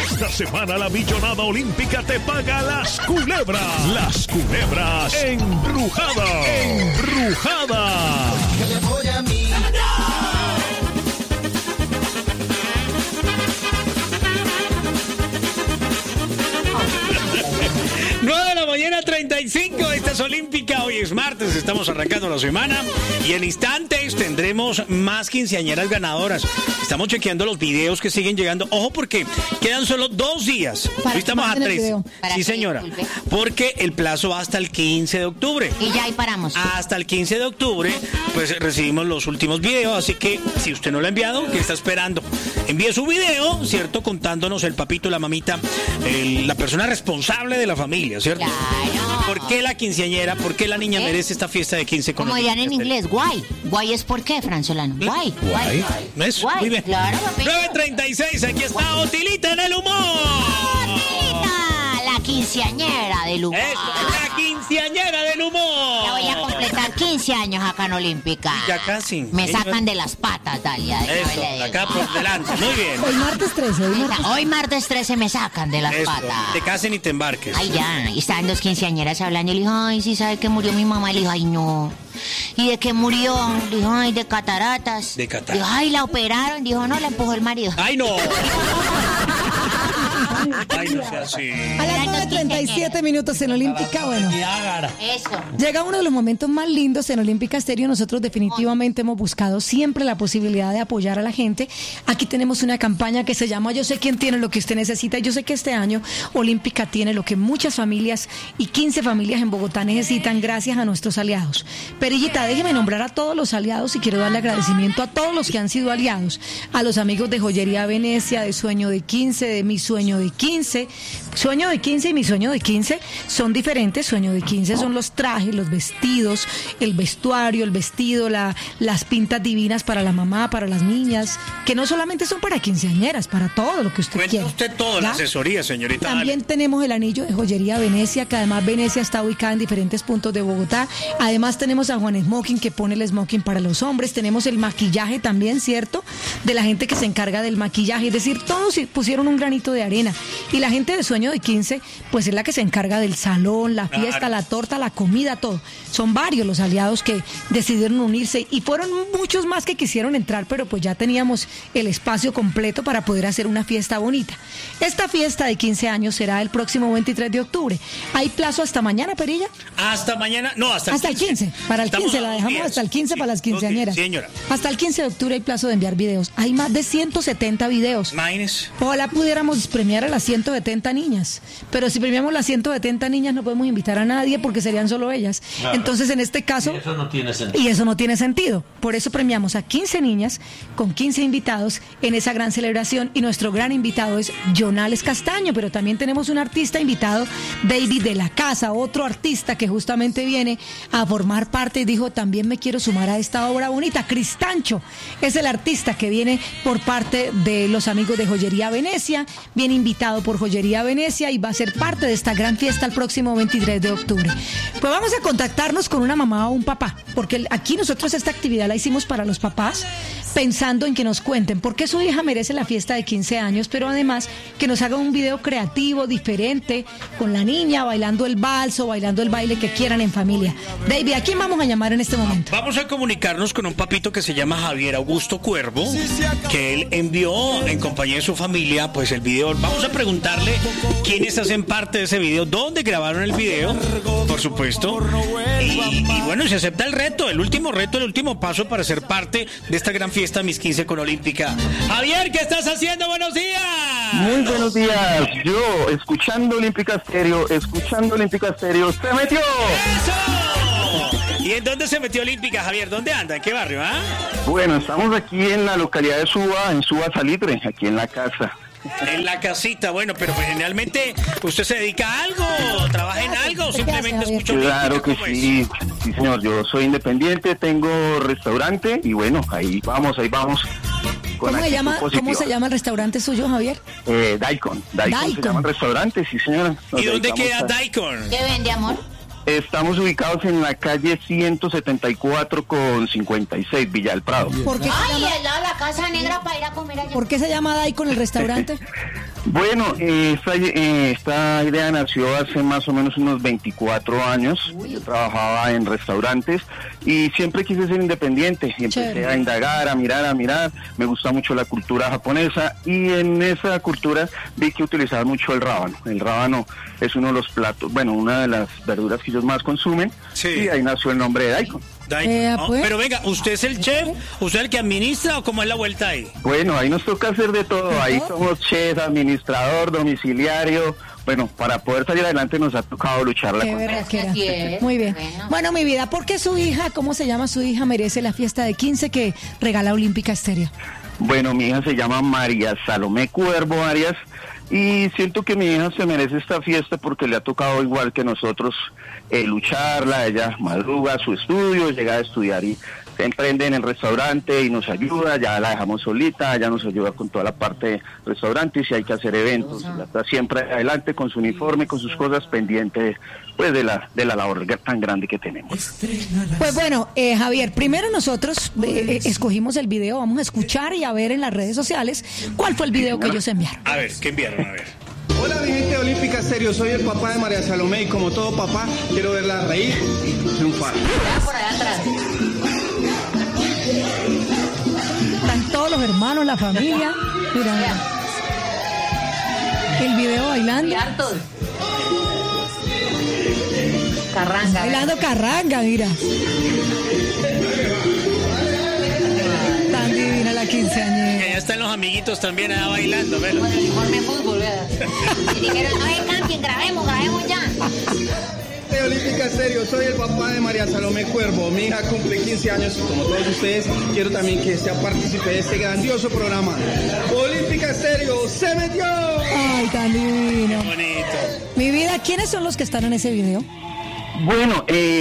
Esta semana la millonada olímpica te paga las culebras. Las culebras embrujadas. ¡Embrujadas! Que le voy a mí. 9:35, esta es Olímpica, hoy es martes, estamos arrancando la semana y en instantes tendremos más quinceañeras ganadoras. Estamos chequeando los videos que siguen llegando, ojo porque quedan solo 2 días, hoy estamos a 3. Sí señora, porque el plazo va hasta el 15 de octubre. Y ya ahí paramos. Hasta el 15 de octubre, pues recibimos los últimos videos, así que si usted no lo ha enviado, ¿qué está esperando? Envíe su video, ¿cierto? Contándonos el papito, la mamita, la persona responsable de la familia, ¿cierto? Claro. ¿Por qué la quinceañera, por qué la niña merece esta fiesta de 15 con Como dirán en inglés, guay. Guay es por qué, Franzolano. Guay. Guay. ¿Ves? Guay. Muy bien. Claro, papito. 9:36, aquí está Otilita en el humor. Otilita, la quinceañera del humor. Eso, la quinceañera del humor. Ya voy a completar 15 años acá en Olímpica. Ya casi. Me sacan de las patas, Dalia. Eso, acá por delante. Muy bien. Hoy martes 13, Hoy martes 13 me sacan de las Eso, patas. te casen y te embarques. Ay, ya. Y estaban 2 quinceañeras hablando. Y le dijo, ay, sí, ¿sabe que murió mi mamá? Y le dijo, ay, no. ¿Y de qué murió? Le dijo, ay, de cataratas. De cataratas. Dijo, ay, la operaron. Dijo, no, la empujó el marido. ¡Ay, no! Ay, no sea así. A las 9:37 minutos en Olímpica, bueno. Eso. Llega uno de los momentos más lindos en Olímpica Estéreo. Nosotros definitivamente hemos buscado siempre la posibilidad de apoyar a la gente. Aquí tenemos una campaña que se llama Yo sé quién tiene lo que usted necesita. Yo sé que este año Olímpica tiene lo que muchas familias y 15 familias en Bogotá necesitan gracias a nuestros aliados. Perillita, déjeme nombrar a todos los aliados y quiero darle agradecimiento a todos los que han sido aliados. A los amigos de Joyería Venecia, de Sueño de 15, de Mi Sueño de 15. Sueño de 15 y Mi Sueño de 15 son diferentes. Sueño de 15 son los trajes, los vestidos, el vestuario, el vestido, las pintas divinas para la mamá, para las niñas, que no solamente son para quinceañeras, para todo lo que usted Cuenta quiera. usted todo, la asesoría, señorita. También tenemos el anillo de Joyería Venecia, que además Venecia está ubicada en diferentes puntos de Bogotá. Además tenemos a Juan Smoking, que pone el smoking para los hombres. Tenemos el maquillaje también, ¿cierto? De la gente que se encarga del maquillaje. Es decir, todos pusieron un granito de arena. Y la gente de Sueño de 15, pues es la que se encarga del salón, la fiesta, la torta, la comida, todo. Son varios los aliados que decidieron unirse y fueron muchos más que quisieron entrar, pero pues ya teníamos el espacio completo para poder hacer una fiesta bonita. Esta fiesta de 15 años será el próximo 23 de octubre. ¿Hay plazo hasta mañana, Perilla? Hasta mañana, no, hasta el 15. Para el 15, la dejamos hasta el 15 para las quinceañeras. Sí, señora. Hasta el 15 de octubre hay plazo de enviar videos. Hay más de 170 videos. Imagínese. Ojalá pudiéramos premiar a las 170 niñas. Pero si premiamos las 170 niñas no podemos invitar a nadie porque serían solo ellas. Claro. Entonces, en este caso... Y eso no tiene sentido. Y eso no tiene sentido. Por eso premiamos a 15 niñas con 15 invitados en esa gran celebración. Y nuestro gran invitado es Jonales Castaño. Pero también tenemos un artista invitado, David de la Casa, otro artista que justamente viene a formar parte y dijo, también me quiero sumar a esta obra bonita. Cristancho es el artista que viene por parte de los amigos de Joyería Venecia. Viene invitado por Joyería Venecia y va a ser parte de esta gran fiesta el próximo 23 de octubre. Pues vamos a contactarnos con una mamá o un papá, porque aquí nosotros esta actividad la hicimos para los papás, pensando en que nos cuenten por qué su hija merece la fiesta de 15 años, pero además que nos hagan un video creativo, diferente, con la niña bailando el vals o bailando el baile que quieran en familia. David, ¿a quién vamos a llamar en este momento? Vamos a comunicarnos con un papito que se llama Javier Augusto Cuervo, que él envió en compañía de su familia pues el video. Vamos a preguntarle quiénes hacen parte de ese video, dónde grabaron el video, por supuesto, y bueno, se acepta el reto, el último reto, el último paso para ser parte de esta gran fiesta Mis 15 con Olímpica. Javier, ¿qué estás haciendo? ¡Buenos días! Muy buenos días. Yo, escuchando Olímpica Estéreo, ¡se metió! ¡Eso! ¿Y en dónde se metió Olímpica, Javier? ¿Dónde anda? ¿En qué barrio, ah? Bueno, estamos aquí en la localidad de Suba, en Suba Salitre, aquí en la casa. En la casita, bueno, pero generalmente usted se dedica a algo, trabaja en algo o simplemente escucha Olímpica. Claro que sí, sí señor, yo soy independiente, tengo restaurante y bueno, ahí vamos. ¿Cómo se llama el restaurante suyo, Javier? Daikon se llama el restaurante, sí señora. ¿Y dónde queda Daikon? ¿Qué vende, amor? Estamos ubicados en la calle 174 con 56, Villa del Prado. Ay, al lado de la Casa Negra para ir a comer allá. ¿Por qué se llama Daikon el restaurante? Bueno, esta idea nació hace más o menos unos 24 años. Yo trabajaba en restaurantes y siempre quise ser independiente. Y empecé a indagar, a mirar. Me gusta mucho la cultura japonesa y en esa cultura vi que utilizaban mucho el rábano. El rábano es uno de los platos, bueno, una de las verduras que ellos más consumen. Sí. Y ahí nació el nombre de Daikon. Pues. Pero venga, ¿usted es el chef? ¿Usted es el que administra o cómo es la vuelta ahí? Bueno, ahí nos toca hacer de todo. Ahí somos chef, administrador, domiciliario. Bueno, para poder salir adelante nos ha tocado lucharla. Muy bien. Bueno, mi vida, ¿por qué su hija, cómo se llama su hija, merece la fiesta de 15 que regala Olímpica Estéreo? Bueno, mi hija se llama María Salomé Cuervo Arias y siento que mi hija se merece esta fiesta porque le ha tocado igual que nosotros lucharla. Ella madruga su estudio, llega a estudiar y se emprende en el restaurante y nos ayuda. Ya la dejamos solita, ella nos ayuda con toda la parte de restaurante y si hay que hacer eventos, ella está siempre adelante con su uniforme, con sus cosas pendientes pues de la labor tan grande que tenemos. Pues bueno, Javier, primero nosotros escogimos el video, vamos a escuchar y a ver en las redes sociales cuál fue el video que ellos enviaron. A ver, ¿qué enviaron? A ver. Hola mi gente de Olímpica Estéreo, soy el papá de María Salomé y como todo papá quiero verla reír y triunfar. Por allá atrás. Están todos los hermanos, la familia. Mira. El video bailando. Carranga. Bailando carranga, mira. Tan divina la quinceañera. Y allá están los amiguitos también allá bailando, velo. Con el uniforme de fútbol, ¿verdad? Y dijeron, no se cambien, grabemos ya. De Olímpica Estéreo, soy el papá de María Salomé Cuervo. Mi hija cumple 15 años y como todos ustedes, quiero también que sea partícipe de este grandioso programa. Olímpica Estéreo, ¡se metió! Ay, tan divino. Qué bonito. Mi vida, ¿quiénes son los que están en ese video? Bueno,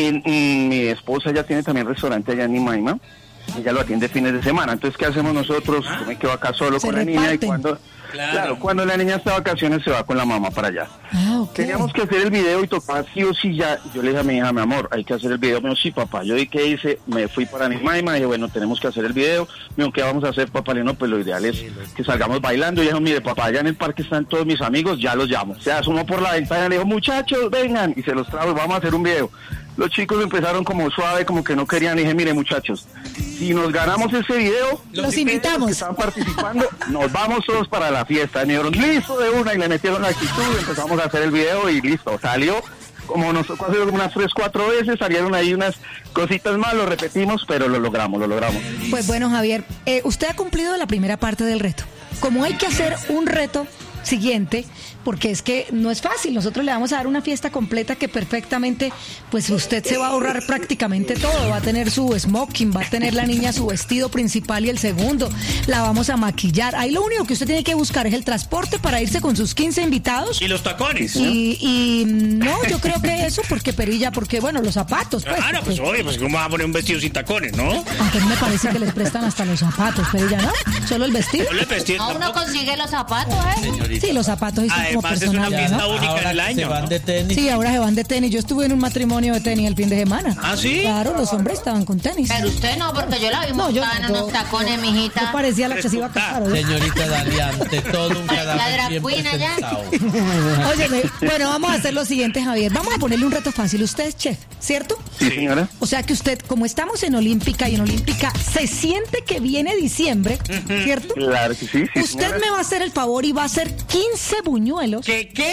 mi esposa ya tiene también restaurante allá en Imaima. Ella lo atiende fines de semana. Entonces, ¿qué hacemos nosotros? Yo me quedo acá solo con la niña y cuando la niña está de vacaciones se va con la mamá para allá. Teníamos que hacer el video y tocaba sí o sí ya. Yo le dije a mi hija, mi amor, hay que hacer el video. Me dijo, sí, papá. Yo dije, ¿qué hice? Me fui para Nimaima, dije, bueno, tenemos que hacer el video. Me dijo, ¿qué vamos a hacer, papá? Le dije, no, pues lo ideal es que salgamos bailando. Y yo dije, mire, papá, allá en el parque están todos mis amigos, ya los llamo. Se asomó por la ventana, le dijo, muchachos, vengan. Y se los trajo, vamos a hacer un video. Los chicos empezaron como suave, como que no querían. Y dije, mire, muchachos, si nos ganamos ese video, los invitamos. Los que están participando, nos vamos todos para la fiesta. Y me dijeron, listo de una, y le metieron la actitud y empezamos a hacer el video y listo, salió. Como nos tocó hacerlo unas 3-4 veces, salieron ahí unas cositas más, lo repetimos, pero lo logramos. Pues bueno, Javier, usted ha cumplido la primera parte del reto. Como hay que hacer un reto siguiente, porque es que no es fácil, nosotros le vamos a dar una fiesta completa que perfectamente, pues usted se va a ahorrar prácticamente todo, va a tener su smoking, va a tener la niña su vestido principal y el segundo, la vamos a maquillar, ahí lo único que usted tiene que buscar es el transporte para irse con sus 15 invitados. Y los tacones. Y no, yo creo que eso, porque Perilla, porque bueno, los zapatos, pues. Ah, no, pues oye, pues cómo va a poner un vestido sin tacones, ¿no? Aunque me parece que les prestan hasta los zapatos, Perilla, ¿no? Solo el vestido. Solo el vestido. No, uno consigue los zapatos, Señorita. Sí, los zapatos y son como además es una fiesta única en el año. Se van de tenis. Sí, ahora se van de tenis. Yo estuve en un matrimonio de tenis el fin de semana. ¿Ah, sí? Claro, los hombres estaban con tenis. Pero usted no, porque yo la vi montada en unos tacones, mijita. Yo parecía la que se iba a casar. Señorita Dalia, ante todo un cadáver bien presentado. Óyeme, bueno, vamos a hacer lo siguiente, Javier. Vamos a ponerle un reto fácil. Usted es chef, ¿cierto? Sí, señora. O sea que usted, como estamos en Olímpica y en Olímpica se siente que viene diciembre, ¿cierto? Claro que sí, Usted señora. me va a hacer el favor y va a hacer 15 buñuelos. ¿Qué?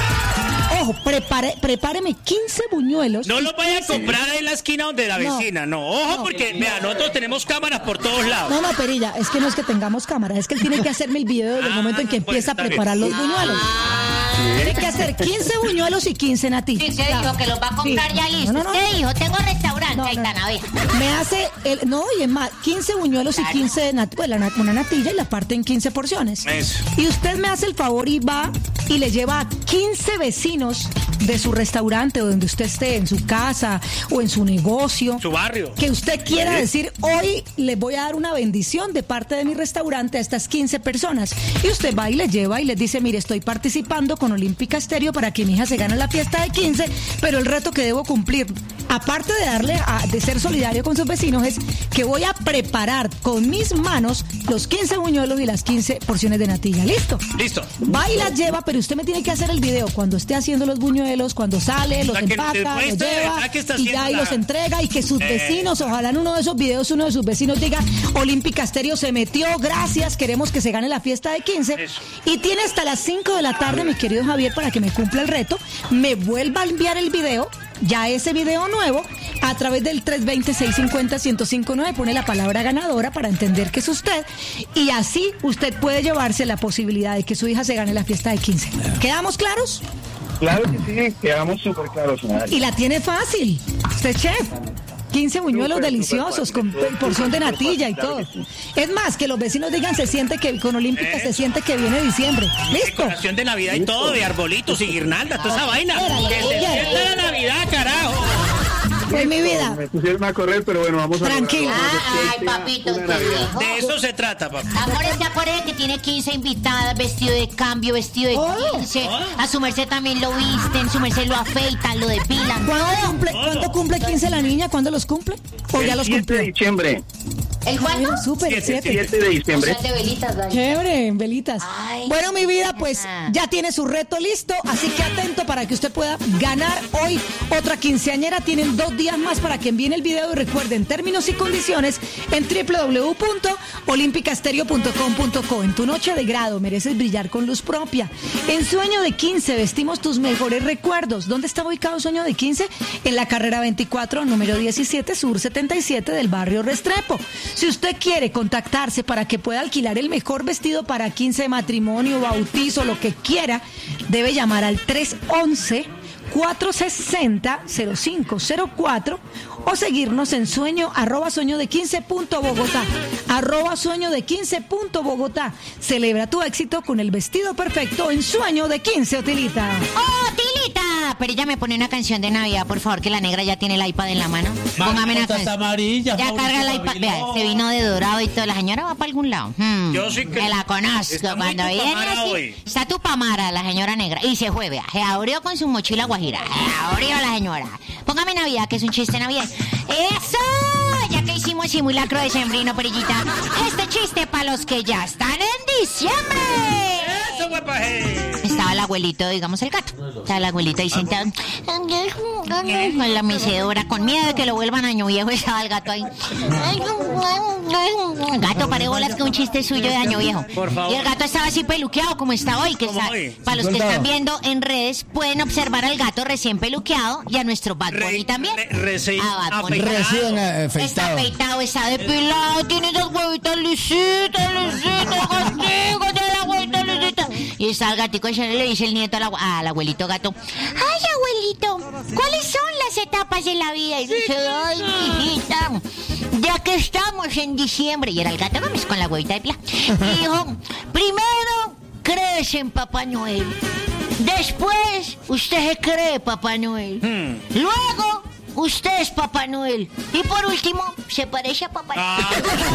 Ojo, prepáreme 15 buñuelos. No los vaya a comprar ahí en la esquina donde la vecina, no. Ojo, porque, vea, nosotros tenemos cámaras por todos lados. No, Perilla, es que no es que tengamos cámara, es que él tiene que hacerme el video desde el momento en que empieza a preparar los buñuelos. Tiene que hacer 15 buñuelos y 15 natillas. Sí, usted dijo que los va a comprar ya listos. Usted dijo, tengo restaurante, ahí está, navega. Me hace, y es más, 15 buñuelos y 15 una natilla y la parte en 15 porciones. Eso. Y usted me hace el favor y va y le lleva a 15 vecinos de su restaurante o donde usted esté, en su casa o en su negocio. Su barrio. Que usted quiera decir, hoy les voy a dar una bendición de parte de mi restaurante a estas 15 personas. Y usted va y les lleva y les dice, mire, estoy participando con Olímpica Estéreo para que mi hija se gane la fiesta de 15, pero el reto que debo cumplir, aparte de de ser solidario con sus vecinos, es que voy a preparar con mis manos los 15 buñuelos y las 15 porciones de natilla. ¿Listo? Listo. Va y las lleva, pero usted me tiene que hacer el video cuando esté haciendo los buñuelos, cuando sale, los empaca, los lleva y ya y los entrega, y que sus vecinos, ojalá en uno de esos videos uno de sus vecinos diga, Olímpica Estéreo se metió, gracias, queremos que se gane la fiesta de 15. Eso. Y tiene hasta las 5 de la tarde, mi querido Javier, para que me cumpla el reto, me vuelva a enviar el video, ya ese video nuevo, a través del 320-650-1059, pone la palabra ganadora para entender que es usted, y así usted puede llevarse la posibilidad de que su hija se gane la fiesta de 15. ¿Quedamos claros? Claro que sí, quedamos súper claros. Y la tiene fácil, usted chef. 15 buñuelos deliciosos con porción de natilla y todo. Es más, que los vecinos digan, se siente que con Olímpica se siente que viene diciembre. ¿Listo? Decoración de Navidad y todo, de arbolitos y guirnaldas, toda esa vaina. Que se sienta la Navidad, carajo. Pues mi vida. Me pusieron a correr, pero bueno, vamos a... Tranquila. Ay, papito. De eso se trata, papá. Acuérdate que tiene 15 invitadas, vestido de cambio, vestido de 15. A su merced también lo visten, su merced lo afeitan, lo depilan. ¿Cuándo cumple 15 la niña? ¿Cuándo los cumple? ¿O ya los cumplió? 7 de diciembre. ¿El cuándo? Súper, 7 de diciembre. O sea, de velitas, ¿vale? Chévere, en velitas. Ay, bueno, mi vida, pues ya tiene su reto listo, así que atento para que usted pueda ganar hoy otra quinceañera. Tienen 2 días más para que envíen el video y recuerden términos y condiciones en www.olimpicastereo.com.co. En tu noche de grado mereces brillar con luz propia. En Sueño de 15 vestimos tus mejores recuerdos. ¿Dónde está ubicado Sueño de 15? En la carrera 24, número 17, sur 77 del barrio Restrepo. Si usted quiere contactarse para que pueda alquilar el mejor vestido para 15 de matrimonio, bautizo, lo que quiera, debe llamar al 311-460-0504 o seguirnos en @sueñode15.bogotá. @sueñode15.bogotá. Celebra tu éxito con el vestido perfecto en Sueño de 15, Otilita. ¡Oh, Tilita! Pero ella me pone una canción de Navidad, por favor, que la negra ya tiene el iPad en la mano. Póngame una canción. Amarillas, ya carga el iPad. Vea, se vino de dorado y todo. La señora va para algún lado. Yo sí que... Me la conozco. Cuando viene así, está Tupamara, la señora negra. Y se fue, vea. Se abrió con su mochila guajira. Se abrió la señora. Póngame Navidad, que es un chiste Navidad. ¡Eso! Ya que hicimos simulacro de sembrino, perillita. Este chiste para los que ya están en diciembre. ¡Eso, guapaje! Estaba el abuelito, digamos el gato. Estaba el abuelito ahí sentado con la mecedora, con miedo de que lo vuelvan año viejo. Estaba el gato ahí. Gato, pare bolas, que un chiste suyo de año viejo. Por favor. Y el gato estaba así peluqueado como está hoy. Que está, para los que están viendo en redes, pueden observar al gato recién peluqueado y a nuestro Bad Bunny también. Recién afeitado. Está afeitado, está depilado, tiene esas huevitas lisitas, castigo de la huevita lisita. Y está el gatico y le dice el nieto al abuelito gato: ay, abuelito, ¿cuáles son las etapas de la vida? Y dice: ay, hijita, ya que estamos en diciembre. Y era el gato Gómez con la huevita de pla. Y dijo: primero crees en Papá Noel, después usted se cree Papá Noel, luego usted es Papá Noel, y por último se parece a Papá Noel.